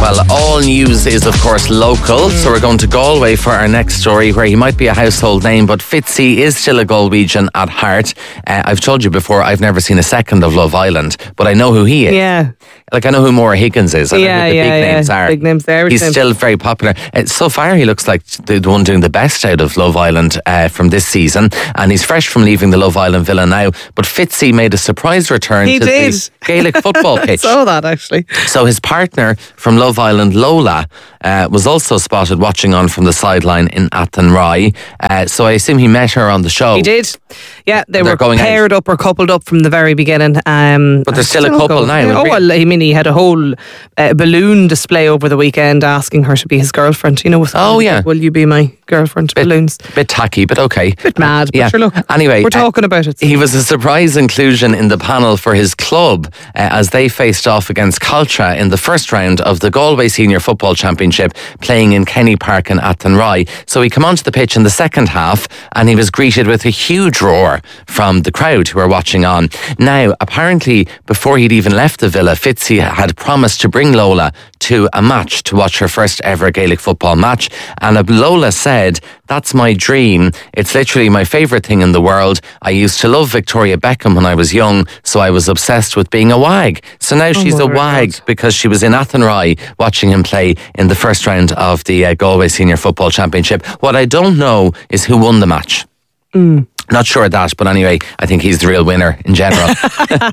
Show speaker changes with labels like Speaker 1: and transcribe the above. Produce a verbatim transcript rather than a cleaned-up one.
Speaker 1: Well, all news is, of course, local. So we're going to Galway for our next story, where he might be a household name, but Fitzy is still a Galwegian at heart. Uh, I've told you before, I've never seen a second of Love Island, but I know who he is.
Speaker 2: Yeah.
Speaker 1: Like, I know who Maura Higgins is. I
Speaker 2: Yeah,
Speaker 1: know who the
Speaker 2: yeah,
Speaker 1: big
Speaker 2: yeah.
Speaker 1: names are.
Speaker 2: Big names there.
Speaker 1: He's still very popular. Uh, so far, he looks like the one doing the best out of Love Island uh, from this season. And he's fresh from leaving the Love Island villa now. But Fitzy made a surprise return
Speaker 2: He
Speaker 1: to
Speaker 2: did.
Speaker 1: the Gaelic football pitch.
Speaker 2: I saw that, actually.
Speaker 1: So his partner from Love Island, Lola, uh, was also spotted watching on from the sideline in Athenry. Uh, so I assume he met her on the show.
Speaker 2: He did. Yeah, they
Speaker 1: They're
Speaker 2: were
Speaker 1: going
Speaker 2: paired
Speaker 1: out.
Speaker 2: up or coupled up from the very beginning. Um,
Speaker 1: But they're
Speaker 2: I
Speaker 1: still a
Speaker 2: don't
Speaker 1: couple
Speaker 2: know.
Speaker 1: now,
Speaker 2: Yeah, oh,
Speaker 1: really.
Speaker 2: well, I mean, he had a whole uh, balloon display over the weekend asking her to be his girlfriend. You know, with
Speaker 1: Oh, yeah.
Speaker 2: will you be my girlfriend?
Speaker 1: Bit-
Speaker 2: balloons.
Speaker 1: Bit tacky, but okay.
Speaker 2: Bit mad, but
Speaker 1: yeah.
Speaker 2: sure, look.
Speaker 1: Anyway,
Speaker 2: We're
Speaker 1: uh,
Speaker 2: talking about it.
Speaker 1: He was a surprise inclusion in the panel for his club uh, as they faced off against Caltra in the first round of the Galway Senior Football Championship, playing in Kenny Park in Athenry. So he came onto the pitch in the second half and he was greeted with a huge roar from the crowd who were watching on. Now, apparently, before he'd even left the villa, Fitzy had promised to bring Lola to a match to watch her first ever Gaelic football match. And uh, Lola said, "That's my dream. It's literally my favourite thing in the world. I used to love Victoria Beckham when I was young, so I was obsessed with being a wag." So now she's a
Speaker 2: my
Speaker 1: wag
Speaker 2: God.
Speaker 1: because she was in Athenry watching him play in the first round of the uh, Galway Senior Football Championship. What I don't know is who won the match. Not sure of that, but anyway, I think he's the real winner in general.